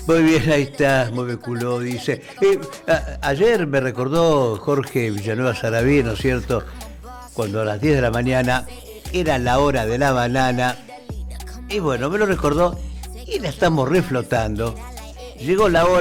Muy bien, ahí está, mueve culo, dice. Ayer me recordó Jorge Villanueva Sarabí, ¿no es cierto? Cuando a las 10 de la mañana era la hora de la banana. Y bueno, me lo recordó y la estamos reflotando. Llegó la hora.